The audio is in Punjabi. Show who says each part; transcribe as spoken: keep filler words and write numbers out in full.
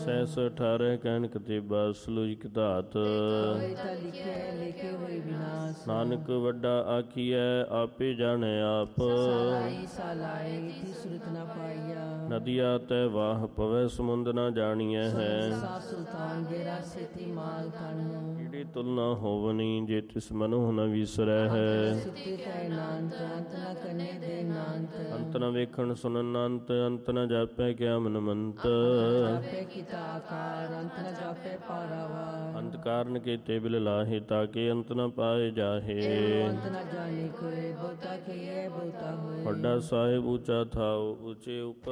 Speaker 1: ਸੈਸ ਅਠਾਰਹ ਕਹਿਨ ਕਤੇਬਾ ਸਲੂਜਿਕ ਧਾਤ। ਨਾਨਕ ਵੱਡਾ ਆਖੀਐ ਆਪੇ ਜਾਣੈ ਆਪ। ਨਦੀਆ ਤੈ ਵਾਹ ਪਵੈ ਸਮੁੰਦ ਨਾ ਜਾਣੀਐ ਹੈ। ਜਿਹੜੀ ਤੁਲਨਾ ਹੋਵਨੀ ਜੇ ਤਿਸ ਮਨੁ ਨ ਵਿਸਰੈ ਹੈ। ਅੰਤ ਨ ਵੇਖਣ ਸੁਣਨ ਅੰਤ, ਅੰਤ ਨ ਜਾਪੈ ਕਿਆ ਮਨ ਮੰਤ। ਅੰਤ ਕਾਰਨ ਕੀਤੇ ਬਿਲ ਲਾਹੇ ਤਾਕੇ ਅੰਤ ਨ ਪਾਏ ਜਾਹੇ। ਵੱਡਾ ਸਾਹਿਬ ਉੱਚਾ ਥਾਉ ਉੱਚੇ ਉੱਪਰ